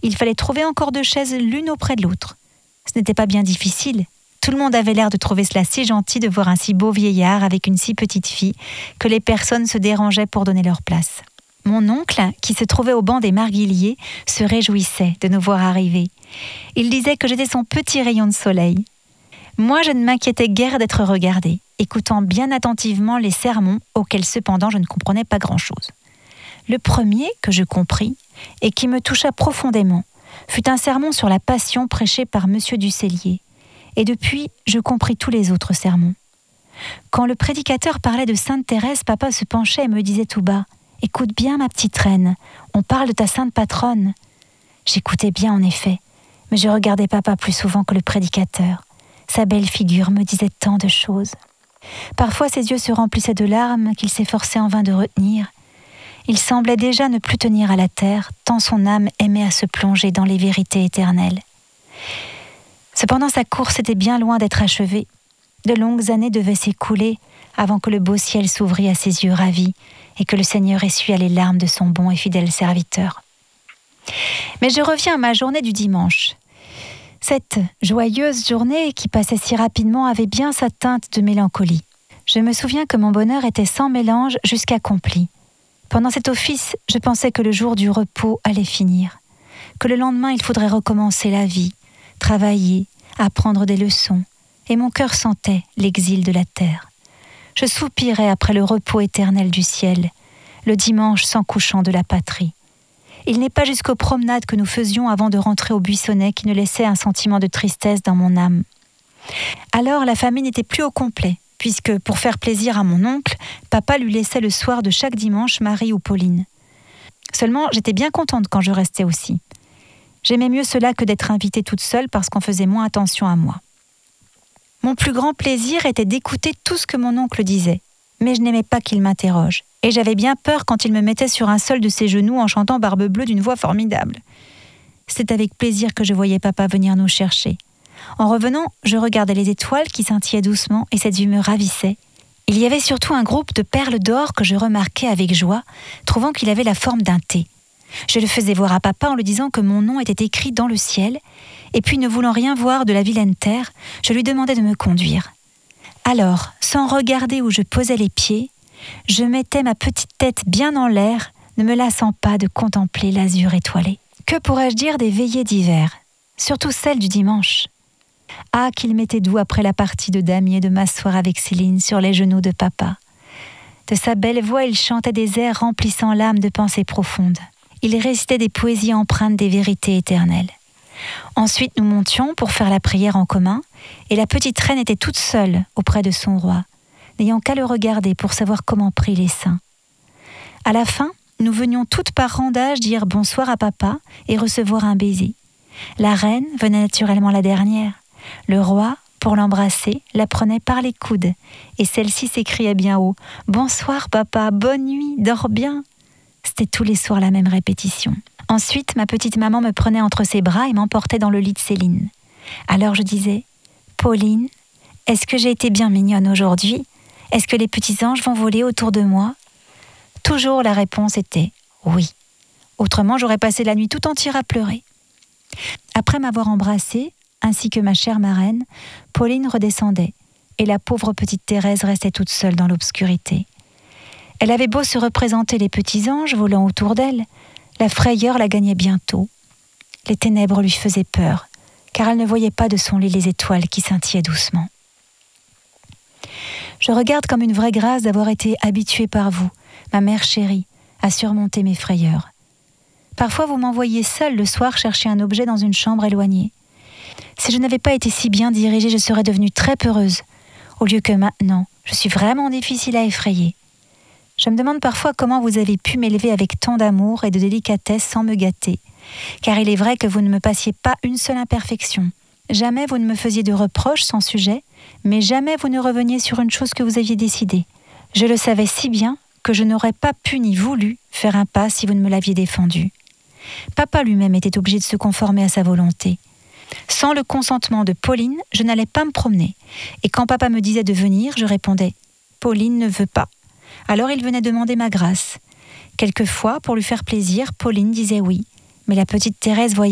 Il fallait trouver encore 2 chaises l'une auprès de l'autre. Ce n'était pas bien difficile. Tout le monde avait l'air de trouver cela si gentil de voir un si beau vieillard avec une si petite fille que les personnes se dérangeaient pour donner leur place. Mon oncle, qui se trouvait au banc des Marguilliers, se réjouissait de nous voir arriver. Il disait que j'étais son petit rayon de soleil. Moi, je ne m'inquiétais guère d'être regardée, écoutant bien attentivement les sermons auxquels cependant je ne comprenais pas grand-chose. Le premier que je compris et qui me toucha profondément fut un sermon sur la Passion prêché par M. Ducellier. Et depuis, je compris tous les autres sermons. Quand le prédicateur parlait de Sainte Thérèse, papa se penchait et me disait tout bas « Écoute bien, ma petite reine, on parle de ta sainte patronne. » J'écoutais bien, en effet, mais je regardais papa plus souvent que le prédicateur. Sa belle figure me disait tant de choses. Parfois, ses yeux se remplissaient de larmes qu'il s'efforçait en vain de retenir. Il semblait déjà ne plus tenir à la terre, tant son âme aimait à se plonger dans les vérités éternelles. Cependant, sa course était bien loin d'être achevée. De longues années devaient s'écouler avant que le beau ciel s'ouvrît à ses yeux ravis et que le Seigneur essuie les larmes de son bon et fidèle serviteur. Mais je reviens à ma journée du dimanche. Cette joyeuse journée qui passait si rapidement avait bien sa teinte de mélancolie. Je me souviens que mon bonheur était sans mélange jusqu'accompli. Pendant cet office, je pensais que le jour du repos allait finir, que le lendemain il faudrait recommencer la vie, travailler, apprendre des leçons, et mon cœur sentait l'exil de la terre. Je soupirais après le repos éternel du ciel, le dimanche sans couchant de la patrie. Il n'est pas jusqu'aux promenades que nous faisions avant de rentrer au buissonnet qui ne laissait un sentiment de tristesse dans mon âme. Alors la famille n'était plus au complet, puisque, pour faire plaisir à mon oncle, papa lui laissait le soir de chaque dimanche Marie ou Pauline. Seulement, j'étais bien contente quand je restais aussi. J'aimais mieux cela que d'être invitée toute seule parce qu'on faisait moins attention à moi. Mon plus grand plaisir était d'écouter tout ce que mon oncle disait, mais je n'aimais pas qu'il m'interroge, et j'avais bien peur quand il me mettait sur un seul de ses genoux en chantant Barbe Bleue d'une voix formidable. C'était avec plaisir que je voyais papa venir nous chercher. En revenant, je regardais les étoiles qui scintillaient doucement et cette vue me ravissait. Il y avait surtout un groupe de perles d'or que je remarquais avec joie, trouvant qu'il avait la forme d'un T. Je le faisais voir à papa en lui disant que mon nom était écrit dans le ciel, et puis ne voulant rien voir de la vilaine terre, je lui demandais de me conduire. Alors, sans regarder où je posais les pieds, je mettais ma petite tête bien en l'air, ne me lassant pas de contempler l'azur étoilé. Que pourrais-je dire des veillées d'hiver, surtout celles du dimanche? Ah, qu'il m'était doux après la partie de damier de m'asseoir avec Céline sur les genoux de papa. De sa belle voix, il chantait des airs remplissant l'âme de pensées profondes. Il récitait des poésies empreintes des vérités éternelles. Ensuite, nous montions pour faire la prière en commun, et la petite reine était toute seule auprès de son roi, n'ayant qu'à le regarder pour savoir comment prient les saints. À la fin, nous venions toutes par rang d'âge dire bonsoir à papa et recevoir un baiser. La reine venait naturellement la dernière. Le roi, pour l'embrasser, la prenait par les coudes, et celle-ci s'écriait bien haut « Bonsoir papa, bonne nuit, dors bien !» C'était tous les soirs la même répétition. Ensuite, ma petite maman me prenait entre ses bras et m'emportait dans le lit de Céline. Alors je disais « Pauline, est-ce que j'ai été bien mignonne aujourd'hui? Est-ce que les petits anges vont voler autour de moi ?» Toujours la réponse était « oui ». Autrement, j'aurais passé la nuit tout entière à pleurer. Après m'avoir embrassée, ainsi que ma chère marraine, Pauline redescendait, et la pauvre petite Thérèse restait toute seule dans l'obscurité. Elle avait beau se représenter les petits anges volant autour d'elle, la frayeur la gagnait bientôt. Les ténèbres lui faisaient peur, car elle ne voyait pas de son lit les étoiles qui scintillaient doucement. Je regarde comme une vraie grâce d'avoir été habituée par vous, ma mère chérie, à surmonter mes frayeurs. Parfois vous m'envoyiez seule le soir chercher un objet dans une chambre éloignée. Si je n'avais pas été si bien dirigée, je serais devenue très peureuse, au lieu que maintenant, je suis vraiment difficile à effrayer. Je me demande parfois comment vous avez pu m'élever avec tant d'amour et de délicatesse sans me gâter, car il est vrai que vous ne me passiez pas une seule imperfection. Jamais vous ne me faisiez de reproches sans sujet, mais jamais vous ne reveniez sur une chose que vous aviez décidée. Je le savais si bien que je n'aurais pas pu ni voulu faire un pas si vous ne me l'aviez défendu. Papa lui-même était obligé de se conformer à sa volonté. Sans le consentement de Pauline, je n'allais pas me promener, et quand papa me disait de venir, je répondais « Pauline ne veut pas ». Alors il venait demander ma grâce. Quelquefois, pour lui faire plaisir, Pauline disait oui, mais la petite Thérèse voyait